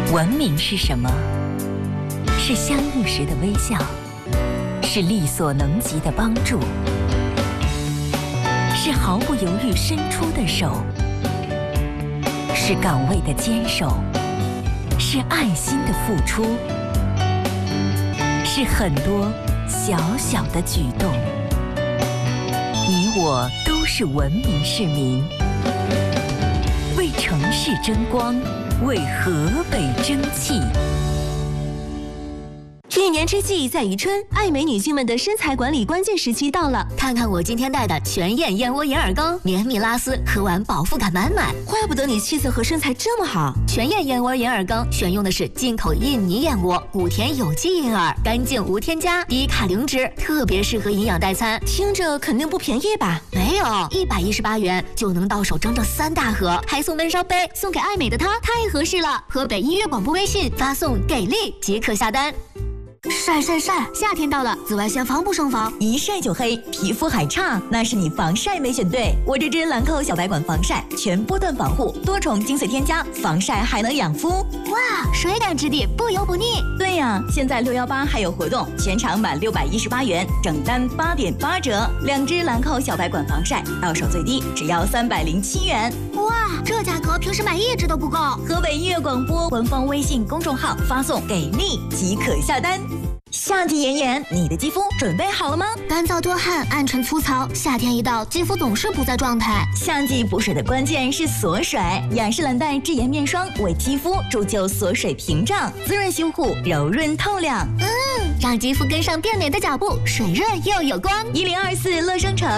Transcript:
文明是什么？是相遇时的微笑，是力所能及的帮助，是毫不犹豫伸出的手，是岗位的坚守，是爱心的付出，是很多小小的举动。你我都是文明市民，为城市争光，为河北争气。 一年之计在于春，爱美女性们的身材管理关键时期到了。 看看我今天带的全燕燕窝银耳羹，绵密拉丝，喝完饱腹感满满。 怪不得你气色和身材这么好。 全燕燕窝银耳羹选用的是进口印尼燕窝，谷田有机银耳，干净无添加，低卡零脂，特别适合营养代餐。 听着肯定不便宜吧？ 没有，118元就能到手整整3大盒，还送温烧杯，送给爱美的她太合适了。河北音乐广播微信发送给力即可下单。晒晒晒！夏天到了，紫外线防不胜防， 一晒就黑，皮肤还差，那是你防晒没选对。我这支兰蔻小白管防晒，全波段防护，多重精粹添加，防晒还能养肤。 哇，水感质地，不油不腻。 对呀，现在618还有活动，全场满618元，整单8.8折。2支兰蔻小白管防晒，到手最低只要307元。 哇，这价格平时买1支都不够。 河北音乐广播官方微信公众号发送给力即可下单。夏季炎炎，你的肌肤准备好了吗？ 干燥多汗，暗沉粗糙，夏天一到，肌肤总是不在状态。 夏季补水的关键是锁水，雅诗兰黛智妍面霜为肌肤铸就锁水屏障，滋润修护，柔润透亮。 让肌肤跟上变美的脚步，水润又有光。 1024乐生城